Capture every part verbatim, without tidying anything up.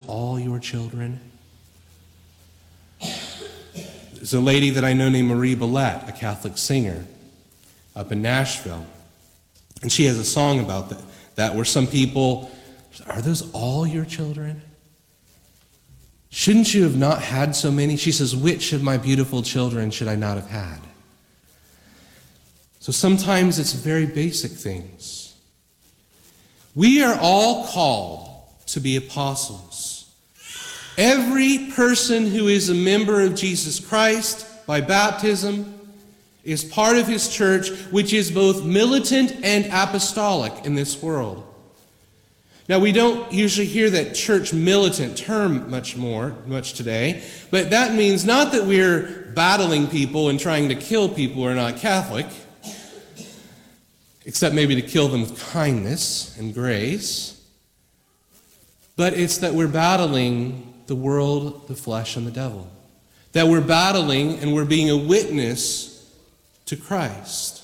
all your children? There's a lady that I know named Marie Billette, a Catholic singer up in Nashville. And she has a song about that, that where some people, are those all your children? Shouldn't you have not had so many? She says, which of my beautiful children should I not have had? So sometimes it's very basic things. We are all called to be apostles. Every person who is a member of Jesus Christ by baptism is part of his church, which is both militant and apostolic in this world. Now, we don't usually hear that church militant term much more, much today, but that means not that we're battling people and trying to kill people who are not Catholic, except maybe to kill them with kindness and grace, but it's that we're battling the world, the flesh, and the devil. That we're battling and we're being a witness to Christ.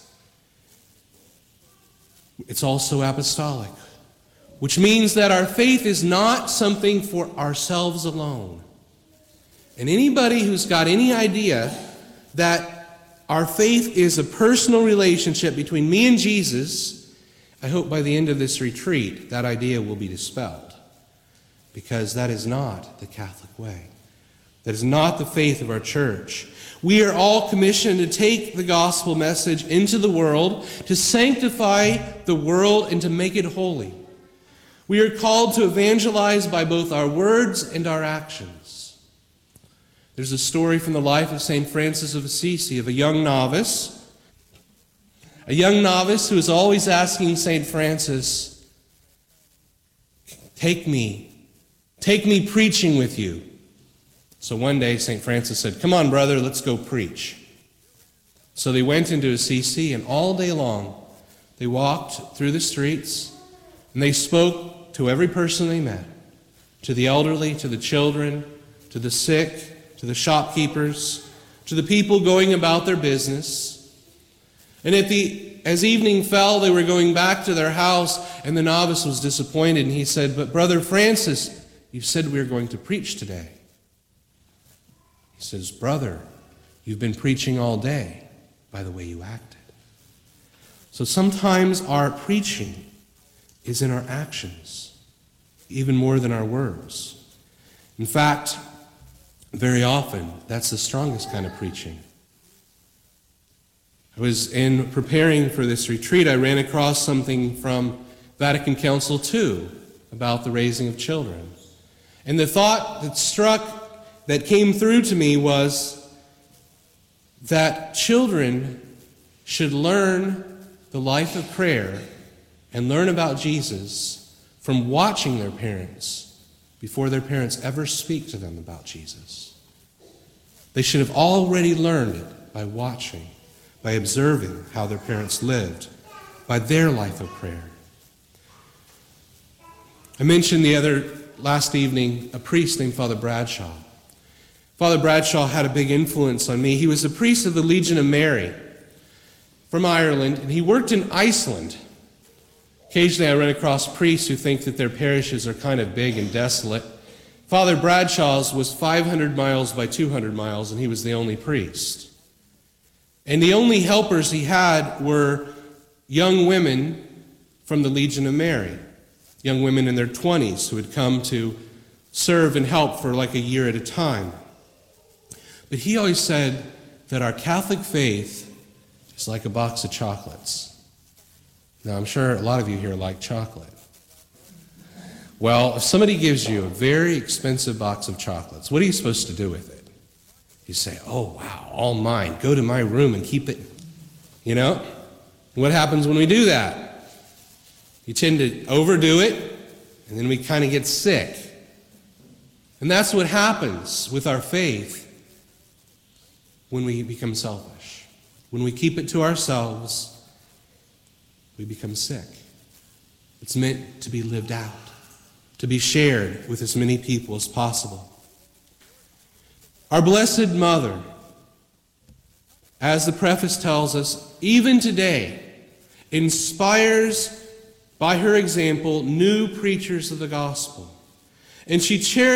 It's also apostolic, which means that our faith is not something for ourselves alone. And anybody who's got any idea that our faith is a personal relationship between me and Jesus, I hope by the end of this retreat that idea will be dispelled, because that is not the Catholic way. That is not the faith of our church. We are all commissioned to take the gospel message into the world, to sanctify the world and to make it holy. We are called to evangelize by both our words and our actions. There's a story from the life of Saint Francis of Assisi of a young novice, a young novice who is always asking Saint Francis, take me, take me preaching with you. So one day Saint Francis said, come on, brother, let's go preach. So they went into Assisi, and all day long they walked through the streets, and they spoke to every person they met, to the elderly, to the children, to the sick, to the shopkeepers, to the people going about their business. And at the, as evening fell, they were going back to their house, and the novice was disappointed, and he said, but Brother Francis, you said we were going to preach today. He says, brother, you've been preaching all day by the way you acted. So sometimes our preaching is in our actions, even more than our words. In fact, very often, that's the strongest kind of preaching. I was in preparing for this retreat, I ran across something from Vatican Council two about the raising of children. And the thought that struck that came through to me was that children should learn the life of prayer and learn about Jesus from watching their parents before their parents ever speak to them about Jesus. They should have already learned it by watching, by observing how their parents lived, by their life of prayer. I mentioned the other last evening a priest named Father Bradshaw. Father Bradshaw had a big influence on me. He was a priest of the Legion of Mary from Ireland, and he worked in Iceland. Occasionally I run across priests who think that their parishes are kind of big and desolate. Father Bradshaw's was five hundred miles by two hundred miles, and he was the only priest. And the only helpers he had were young women from the Legion of Mary, young women in their twenties who had come to serve and help for like a year at a time. But he always said that our Catholic faith is like a box of chocolates. Now, I'm sure a lot of you here like chocolate. Well, if somebody gives you a very expensive box of chocolates, what are you supposed to do with it? You say, oh, wow, all mine. Go to my room and keep it. You know? What happens when we do that? You tend to overdo it, and then we kind of get sick. And that's what happens with our faith when we become selfish. When we keep it to ourselves, we become sick. It's meant to be lived out, to be shared with as many people as possible. Our Blessed Mother, as the preface tells us, even today, inspires by her example new preachers of the gospel. And she cherishes